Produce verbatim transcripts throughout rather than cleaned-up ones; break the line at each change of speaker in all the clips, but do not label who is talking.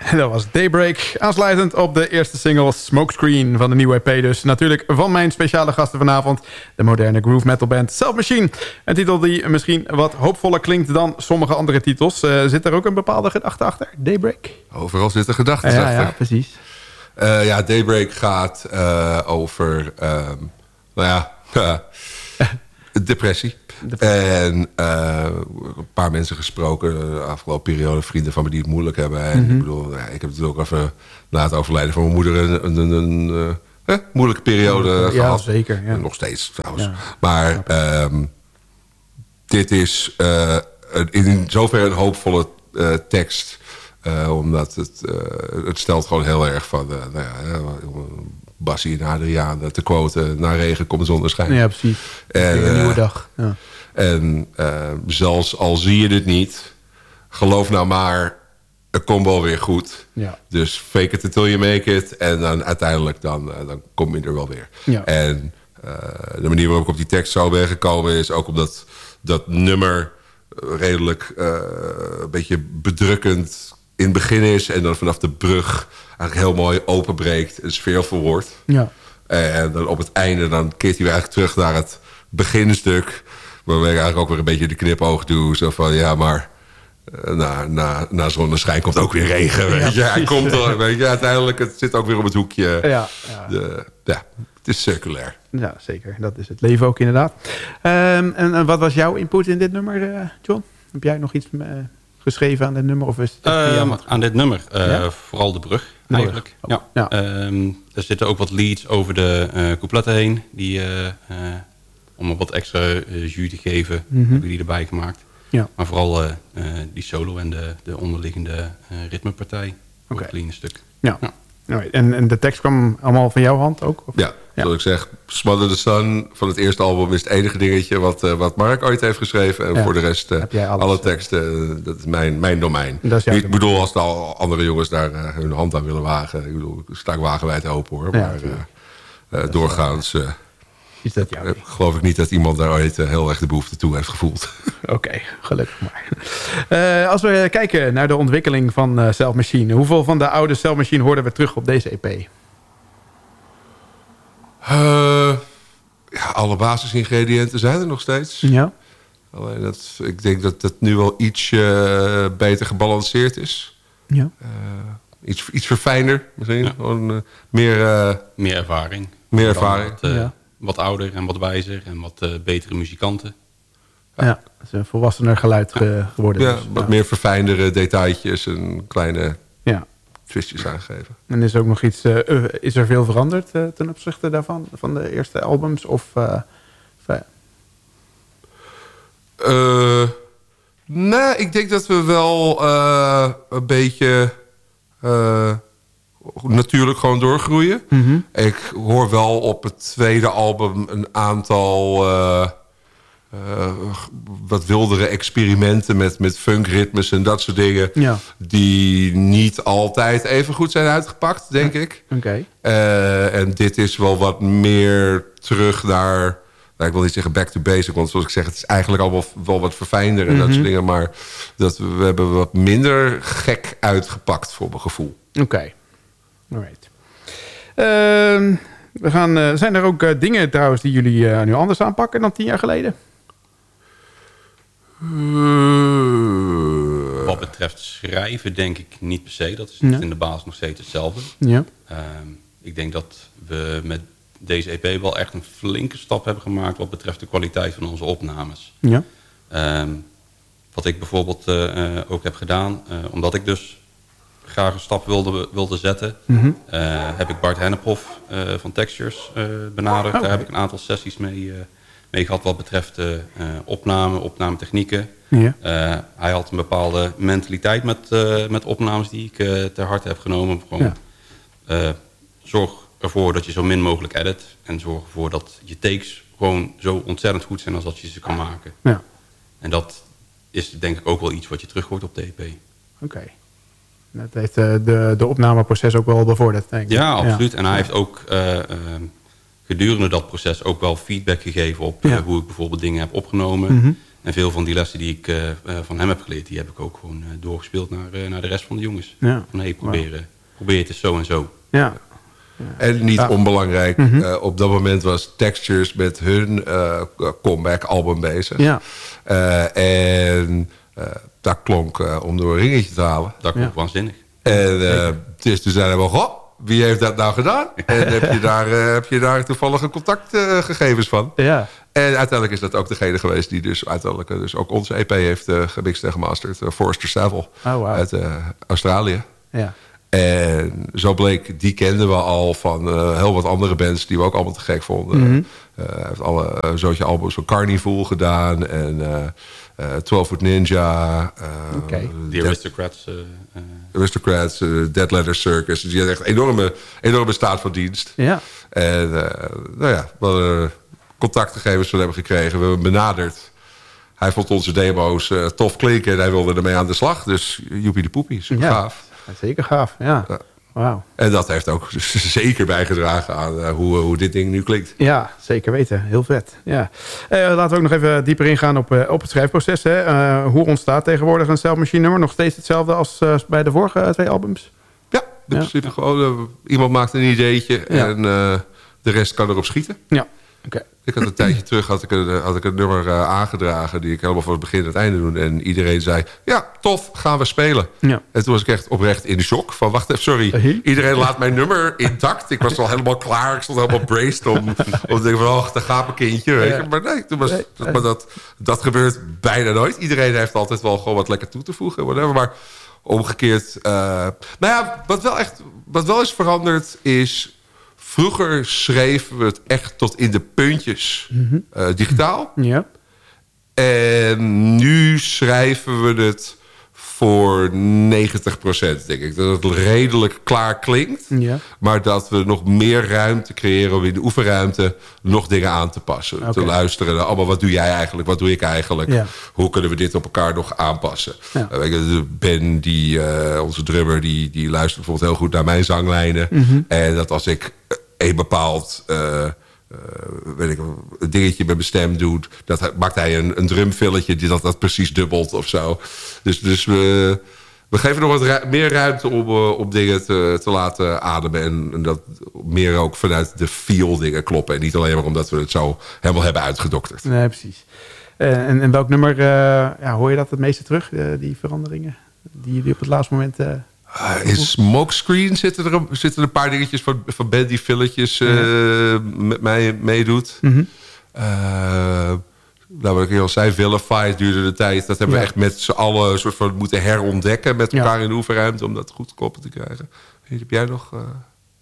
Dat was Daybreak. Aansluitend op de eerste single Smokescreen van de nieuwe E P. Dus natuurlijk van mijn speciale gasten vanavond. De moderne groove metal band Self Machine. Een titel die misschien wat hoopvoller klinkt dan sommige andere titels. Uh, zit er ook een bepaalde gedachte achter? Daybreak?
Overal zitten gedachten
ja,
achter.
Ja, precies.
Uh, ja, Daybreak gaat uh, over... Um, nou ja... Uh, depressie. En uh, een paar mensen gesproken de afgelopen periode, vrienden van me die het moeilijk hebben. En mm-hmm. ik bedoel, ja, ik heb natuurlijk ook even na het overlijden van mijn moeder een, een, een, een uh, eh, moeilijke periode ja, gehad.
Zeker, ja.
Nog steeds trouwens. Ja. Maar um, dit is uh, in zoverre een hoopvolle uh, tekst. Uh, omdat het, uh, het stelt gewoon heel erg van... Uh, nou ja, Bassie en Adriaan te quoten... na regen komt zonneschijn.
Ja, precies. En, een nieuwe dag. Ja.
En uh, zelfs al zie je het niet... geloof nou maar... het komt wel weer goed. Ja. Dus fake it until you make it. En dan uiteindelijk dan, uh, dan kom je er wel weer. Ja. En uh, de manier waarop ik op die tekst zo ben gekomen... is ook omdat dat nummer... redelijk uh, een beetje bedrukkend... in het begin is en dan vanaf de brug eigenlijk heel mooi openbreekt. Een sfeer verwoord. Ja. En dan op het einde dan keert hij weer eigenlijk terug naar het beginstuk. Waarbij ik eigenlijk ook weer een beetje de knipoog doe. Zo van ja, maar na, na, na zonneschijn komt ook weer regen. Weet je. Ja, hij komt er, weet je, uiteindelijk het zit ook weer op het hoekje. Ja, ja. De, ja, het is circulair.
Ja, zeker. Dat is het leven ook inderdaad. Um, en wat was jouw input in dit nummer, uh, John? Heb jij nog iets... Uh, geschreven aan dit nummer? Of is het
uh, aan dit nummer. Uh, ja? Vooral de brug, de eigenlijk. Brug. Oh. Ja. Ja. Um, er zitten ook wat leads over de uh, coupletten heen. Die, uh, uh, om een wat extra uh, jus te geven, mm-hmm. hebben die erbij gemaakt. Ja. Maar vooral uh, uh, die solo en de, de onderliggende uh, ritmepartij. Okay. Een clean stuk.
Ja. Ja. En, en de tekst kwam allemaal van jouw hand ook? Of?
Ja, ja, zoals ik zeg, Smother the Sun van het eerste album is het enige dingetje wat, uh, wat Mark ooit heeft geschreven. En ja. voor de rest, uh, alle teksten, uh, dat is mijn, mijn domein. Dat is ik bedoel, als de andere jongens daar uh, hun hand aan willen wagen, ik bedoel, sta ik wagenwijd open hoor. Ja, maar uh, uh, doorgaans uh,
is dat jouw uh,
geloof ik niet dat iemand daar ooit uh, heel erg de behoefte toe heeft gevoeld.
Oké, okay, gelukkig maar. Uh, als we kijken naar de ontwikkeling van uh, Self Machine, hoeveel van de oude Self Machine hoorden we terug op deze E P?
Uh, ja, alle basisingrediënten zijn er nog steeds. Ja. Alleen dat, ik denk dat het nu wel iets uh, beter gebalanceerd is. Ja. Uh, iets, iets verfijnder misschien. Ja. Gewoon, uh, meer, uh,
meer ervaring.
Meer ervaring.
Wat, uh, ja. wat ouder en wat wijzer en wat uh, betere muzikanten.
Ja, ja, dat is een volwassener geluid ge, geworden.
Ja,
dus.
wat ja. meer verfijndere detailtjes en kleine ja. twistjes aangegeven.
En is ook nog iets, uh, is er veel veranderd uh, ten opzichte daarvan, van de eerste albums? Of, uh, of,
uh, nou, ik denk dat we wel uh, een beetje uh, natuurlijk gewoon doorgroeien. Mm-hmm. Ik hoor wel op het tweede album een aantal... Uh, Uh, wat wildere experimenten met, met funkritmes en dat soort dingen... Ja. die niet altijd even goed zijn uitgepakt, denk ja. ik.
Okay.
Uh, en dit is wel wat meer terug naar... Nou, ik wil niet zeggen back to basic, want zoals ik zeg... het is eigenlijk al wel, wel wat verfijnder en mm-hmm. dat soort dingen... maar dat we, we hebben wat minder gek uitgepakt voor mijn gevoel.
Oké. Okay. Alright. Uh, we gaan, uh, zijn er ook uh, dingen trouwens die jullie uh, nu anders aanpakken dan tien jaar geleden?
Uh, Wat betreft schrijven denk ik niet per se. Dat is ja. in de basis nog steeds hetzelfde. Ja. Uh, ik denk dat we met deze E P wel echt een flinke stap hebben gemaakt... wat betreft de kwaliteit van onze opnames. Ja. Uh, wat ik bijvoorbeeld uh, uh, ook heb gedaan... Uh, omdat ik dus graag een stap wilde, wilde zetten... Mm-hmm. uh, heb ik Bart Hennephoff uh, van Textures uh, benaderd. Okay. Daar heb ik een aantal sessies mee... Uh, mee gehad wat betreft uh, opname, opnametechnieken. Ja. Uh, hij had een bepaalde mentaliteit met, uh, met opnames die ik uh, ter harte heb genomen. Gewoon, ja. uh, zorg ervoor dat je zo min mogelijk edit. En zorg ervoor dat je takes gewoon zo ontzettend goed zijn als dat je ze kan maken. Ja. En dat is denk ik ook wel iets wat je terug hoort op de E P.
Oké. Okay. Dat heeft uh, de, de opnameproces ook wel bevorderd, denk ik.
Ja, absoluut. Ja. En hij heeft ook... Uh, uh, gedurende dat proces ook wel feedback gegeven op ja. uh, hoe ik bijvoorbeeld dingen heb opgenomen. Mm-hmm. En veel van die lessen die ik uh, van hem heb geleerd... die heb ik ook gewoon uh, doorgespeeld naar, uh, naar de rest van de jongens. Ja. Van hey, probeer, wow. probeer het eens zo en zo.
Ja.
Ja. En niet ja. onbelangrijk, mm-hmm. uh, op dat moment was Textures met hun uh, comeback album bezig. Ja. Uh, en uh, dat klonk uh, om door een ringetje te halen.
Dat klonk ja. waanzinnig.
En uh, dus toen zeiden we, goh, wie heeft dat nou gedaan? En heb je daar, uh, heb je daar toevallige contactgegevens uh, van? Ja. En uiteindelijk is dat ook degene geweest die dus uiteindelijk dus ook onze E P heeft uh, gemixt en gemasterd. Uh, Forrester Saville oh, wow. uit uh, Australië. Ja. En zo bleek, die kenden we al van uh, heel wat andere bands die we ook allemaal te gek vonden. Mm-hmm. uh, hij heeft alle uh, zootje albums van Carnival gedaan en uh, uh, twaalf Foot Ninja. Uh,
okay. The Aristocrats. Uh, uh.
Aristocrats, uh, Dead Letter Circus. Dus die had echt een enorme, enorme staat van dienst. Ja. En uh, nou ja, we hadden contactgegevens van hem gekregen. We hebben hem benaderd. Hij vond onze demo's uh, tof klinken en hij wilde ermee aan de slag. Dus joepie de poepie, super ja. gaaf.
Zeker gaaf, ja. ja. Wow.
En dat heeft ook zeker bijgedragen aan uh, hoe, hoe dit ding nu klinkt.
Ja, zeker weten. Heel vet. Ja. Uh, laten we ook nog even dieper ingaan op, uh, op het schrijfproces. Hè. Uh, hoe ontstaat tegenwoordig een Self Machine nummer? Nog steeds hetzelfde als uh, bij de vorige uh, twee albums?
Ja, in ja. principe gewoon uh, iemand maakt een ideetje ja. en uh, de rest kan erop schieten. Ja. Okay. Ik had een tijdje terug had ik een, had ik een nummer uh, aangedragen... die ik helemaal van het begin naar het einde doen. En iedereen zei, ja, tof, gaan we spelen. Ja. En toen was ik echt oprecht in de shock. Van, wacht even, sorry, uh-huh. iedereen laat mijn nummer intact. Ik was al helemaal klaar, ik stond helemaal braced... om, om te denken van, oh, daar gaat mijn kindje. Weet je. Ja. Maar nee, toen was, nee. dat, maar dat, dat gebeurt bijna nooit. Iedereen heeft altijd wel gewoon wat lekker toe te voegen. Whatever. Maar omgekeerd... Uh, nou ja, wat wel, echt, wat wel is veranderd is... Vroeger schreven we het echt tot in de puntjes mm-hmm. uh, digitaal. Ja. En nu schrijven we het voor negentig procent, denk ik. Dat het redelijk klaar klinkt. Ja. Maar dat we nog meer ruimte creëren om in de oefenruimte nog dingen aan te passen. Okay. Te luisteren naar allemaal, wat doe jij eigenlijk? Wat doe ik eigenlijk? Ja. Hoe kunnen we dit op elkaar nog aanpassen? Ja. Uh, Ben, die, uh, onze drummer, die, die luistert bijvoorbeeld heel goed naar mijn zanglijnen. Mm-hmm. En dat als ik een bepaald... Uh, Uh, weet ik, een dingetje met mijn stem doet... dat maakt hij een, een drumfilletje die dat, dat precies dubbelt of zo. Dus, dus we, we geven nog wat ru- meer ruimte om, uh, om dingen te, te laten ademen... En, en dat meer ook vanuit de feel dingen kloppen... en niet alleen maar omdat we het zo helemaal hebben uitgedokterd.
Nee, precies. Uh, en, en welk nummer uh, ja, hoor je dat het meeste terug, uh, die veranderingen... die jullie op het laatste moment... Uh...
Uh, in Smokescreen zitten er, zitten er een paar dingetjes van, van Ben die filletjes uh, ja. met mij meedoet. Mm-hmm. Uh, nou, wat ik al zei, Vilified duurde de tijd. Dat hebben ja. we echt met z'n allen een soort van moeten herontdekken met elkaar ja. in de oefenruimte om dat goed koppen te krijgen. Heb jij nog... Uh...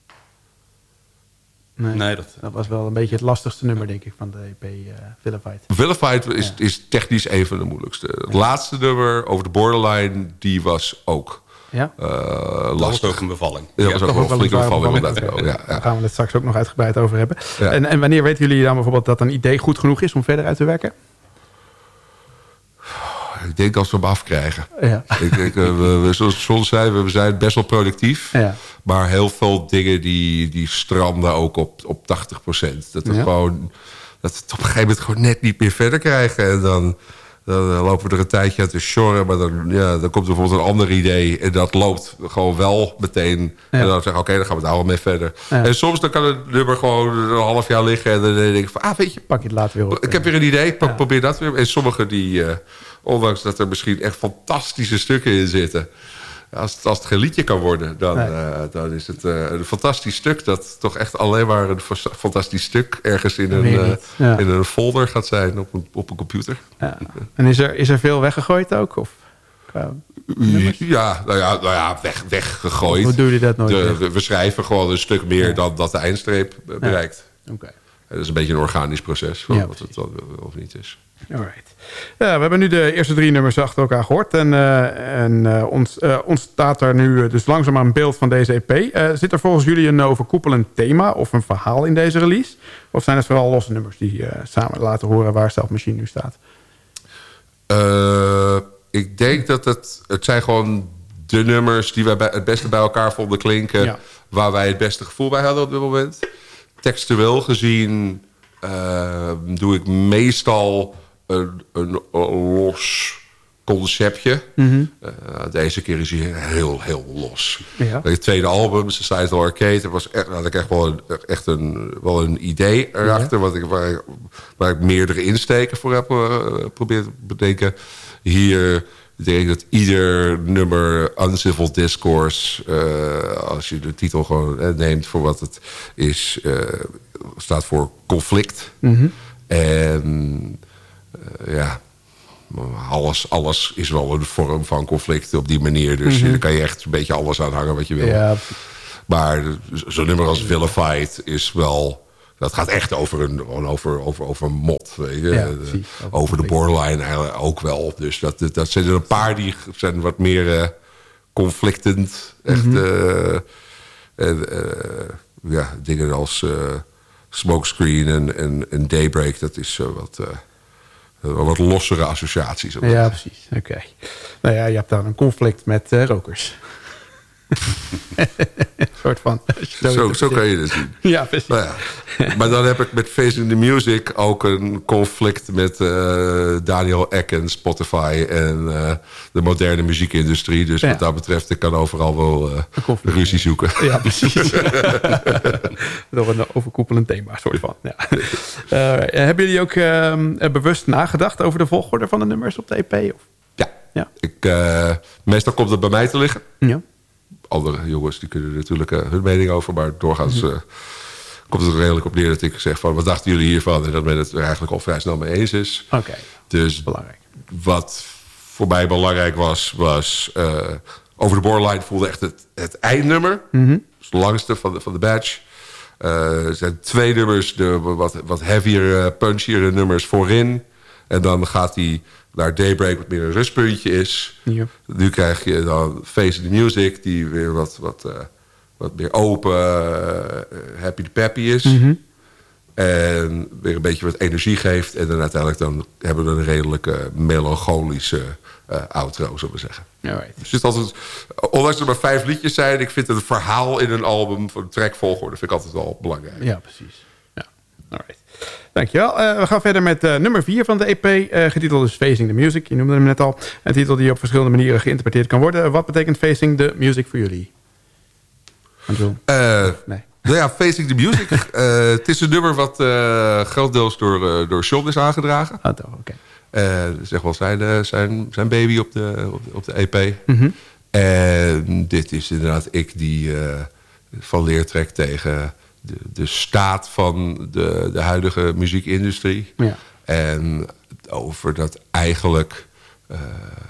Nee, nee dat... dat was wel een beetje het lastigste nummer, denk ik, van de E P uh, Vilified.
Vilified is, ja. is technisch een van de moeilijkste. Het ja. laatste nummer, Over the Borderline, die was ook... Ja. Uh,
dat was ook een bevalling.
Ja, dat was ook, ook wel een bevalling. bevalling. bevalling. Ja, ja.
Daar gaan we het straks ook nog uitgebreid over hebben. Ja. En, en wanneer weten jullie dan bijvoorbeeld dat een idee goed genoeg is om verder uit te werken?
Ik denk als we hem afkrijgen. Ja. Ik denk, uh, we, we, zoals soms zijn, we zijn best wel productief. Ja. Maar heel veel dingen die, die stranden ook op, op tachtig procent. Dat we ja. gewoon dat we het op een gegeven moment gewoon net niet meer verder krijgen. En dan... Dan lopen we er een tijdje aan te sjorren. Maar dan, ja, dan komt er bijvoorbeeld een ander idee. En dat loopt gewoon wel meteen. Ja. En dan zeggen we, oké, okay, dan gaan we daar wel mee verder. Ja. En soms dan kan het nummer gewoon een half jaar liggen. En dan denk ik van, ah, weet je...
Pak je het later weer op.
Ik heb weer een idee, ja. probeer dat weer. En sommige die, uh, ondanks dat er misschien echt fantastische stukken in zitten... Als het, als het geen liedje kan worden, dan, nee. uh, dan is het uh, een fantastisch stuk... dat toch echt alleen maar een fantastisch stuk... ergens in, een, uh, ja. in een folder gaat zijn op een, op een computer. Ja.
En is er, is er veel weggegooid ook? Of, qua
ja, nou ja, nou ja weg, weggegooid.
Hoe doe je dat nooit?
De, we, we schrijven gewoon een stuk meer ja. dan dat de eindstreep bereikt.
Ja. Okay.
Dat is een beetje een organisch proces, van ja, wat het wel of niet is.
Alright. Ja, we hebben nu de eerste drie nummers achter elkaar gehoord. En, uh, en uh, ons, uh, ontstaat er nu dus langzaam een beeld van deze E P. Uh, zit er volgens jullie een overkoepelend thema of een verhaal in deze release? Of zijn het vooral losse nummers die uh, samen laten horen waar Self Machine nu staat?
Uh, ik denk dat het... Het zijn gewoon de nummers die wij bij, het beste bij elkaar vonden klinken... Ja. Waar wij het beste gevoel bij hadden op dit moment. Textueel gezien uh, doe ik meestal een, een, een los conceptje. Mm-hmm. uh, deze keer is hij heel, heel los. Ja. Het tweede album, Societal Arcade, was echt, had ik echt wel een, echt een, wel een idee erachter, ja. wat ik, waar, ik, waar ik meerdere insteken voor heb uh, geprobeerd te bedenken. Hier denk ik dat ieder nummer Uncivil Discourse, uh, als je de titel gewoon uh, neemt voor wat het is, uh, staat voor conflict. Mm-hmm. En uh, ja... Alles, alles is wel een vorm van conflict op die manier. Dus mm-hmm. daar kan je echt een beetje alles aan hangen wat je wil. Ja. Maar zo'n nummer als Vilified is wel... Dat gaat echt over een over, over, over een mot. Weet je? Ja, de, over de borderline eigenlijk ook wel. Dus dat, dat zijn er een paar die zijn wat meer uh, conflictend. Echt mm-hmm. uh, uh, uh, ja, dingen als uh, Smokescreen en, en, en Daybreak. Dat is uh, wat... Uh, wat lossere associaties.
Ja, precies. Oké. Okay. Nou ja, je hebt dan een conflict met uh, rokers. Een soort van...
Zo, zo, zo kan je het zien.
Ja, precies.
Nou ja. Maar dan heb ik met Facing the Music ook een conflict met uh, Daniel Ek en Spotify en uh, de moderne muziekindustrie. Dus ja. wat dat betreft, ik kan overal wel uh, ruzie zoeken.
Ja, precies. Door een overkoepelend thema, soort van. Ja. Uh, hebben jullie ook uh, bewust nagedacht over de volgorde van de nummers op de E P? Of?
Ja. ja. Ik, uh, meestal komt het bij mij te liggen.
Ja.
Andere jongens die kunnen er natuurlijk uh, hun mening over, maar doorgaans uh, komt het er redelijk op neer dat ik zeg van, wat dachten jullie hiervan? En dat men het er eigenlijk al vrij snel mee eens is.
Oké, okay.
Dus
belangrijk.
Wat voor mij belangrijk was, was uh, Over the Borderline voelde echt het, het eindnummer. Mm-hmm. Het langste van de, van de batch. Uh, er zijn twee nummers, de wat, wat heavier, uh, punchier nummers voorin. En dan gaat hij naar Daybreak, wat meer een rustpuntje is. Ja. Nu krijg je dan Face the Music, die weer wat, wat, uh, wat meer open, uh, happy the peppy is. Mm-hmm. En weer een beetje wat energie geeft. En dan uiteindelijk dan hebben we een redelijke melancholische uh, outro, zullen we zeggen.
Alright.
Dus het is altijd, ondanks er maar vijf liedjes zijn, ik vind het verhaal in een album, van de trackvolgorde, vind ik altijd wel belangrijk.
Ja, precies. Ja. Alright. Dankjewel. Uh, we gaan verder met uh, nummer vier van de E P. Uh, getiteld is Facing the Music. Je noemde hem net al. Een titel die op verschillende manieren geïnterpreteerd kan worden. Wat betekent Facing the Music voor jullie?
Uh, nee. Nou ja, Facing the Music. uh, het is een nummer wat uh, grotendeels door, uh, door Sean is aangedragen.
Oh, toch, oké.
Okay. Uh, zeg wel zijn, uh, zijn, zijn baby op de, op de, op de E P. Mm-hmm. En dit is inderdaad ik die uh, van leer trek tegen de, de staat van de, de huidige muziekindustrie. Ja. En over dat eigenlijk uh,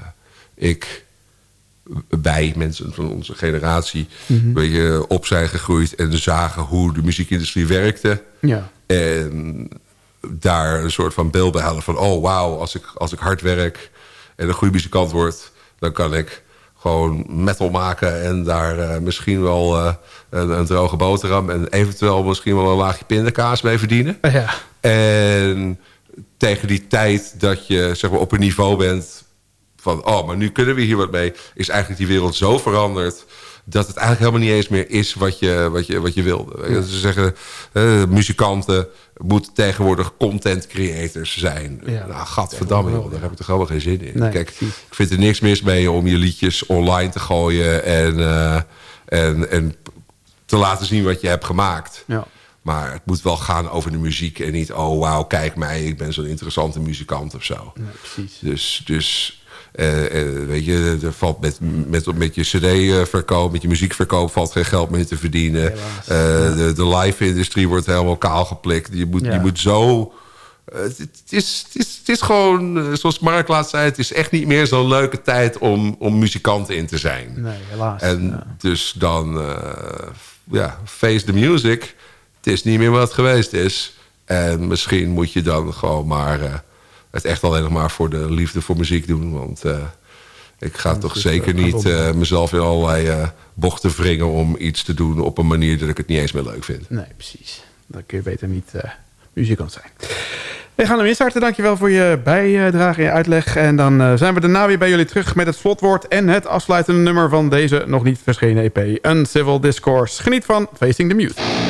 ik bij mensen van onze generatie mm-hmm. een beetje op zijn gegroeid en zagen hoe de muziekindustrie werkte. Ja. En daar een soort van beeld bij hadden van, oh wauw, als ik, als ik hard werk en een goede muzikant word, dan kan ik gewoon metal maken en daar uh, misschien wel uh, een, een droge boterham en eventueel misschien wel een laagje pindakaas mee verdienen.
Ja.
En tegen die tijd dat je zeg maar op een niveau bent van, oh, maar nu kunnen we hier wat mee, is eigenlijk die wereld zo veranderd dat het eigenlijk helemaal niet eens meer is wat je, wat je, wat je wilde. Ja. Ze zeggen, uh, muzikanten moeten tegenwoordig content creators zijn. Ja. Nou, gadverdamme, joh, daar heb ik toch helemaal geen zin in. Nee, Kijk, precies. Ik vind er niks mis mee om je liedjes online te gooien en, uh, en, en te laten zien wat je hebt gemaakt. Ja. Maar het moet wel gaan over de muziek en niet, oh wauw, kijk mij, ik ben zo'n interessante muzikant of zo.
Nee, precies.
Dus, dus uh, uh, weet je, er valt met, met, met je cd-verkoop, met je muziekverkoop valt geen geld meer te verdienen. Uh, ja. de, de live-industrie wordt helemaal kaal geplikt. Je moet, ja. je moet zo... Uh, het, het, is, het, is, het is gewoon, uh, zoals Mark laatst zei, het is echt niet meer zo'n leuke tijd om, om muzikanten in te zijn.
Nee, helaas.
En
ja.
dus dan, uh, ja, face the music. Het is niet meer wat het geweest is. En misschien moet je dan gewoon maar uh, het echt alleen nog maar voor de liefde voor muziek doen. Want uh, ik ga toch zeker niet uh, mezelf in allerlei uh, bochten wringen om iets te doen op een manier dat ik het niet eens meer leuk vind.
Nee, precies. Dan kun je beter niet uh, muzikant zijn. We gaan hem instarten. Dankjewel voor je bijdrage en je uitleg. En dan uh, zijn we daarna weer bij jullie terug met het slotwoord en het afsluitende nummer van deze nog niet verschenen E P. Uncivil Discourse. Geniet van Facing the Music.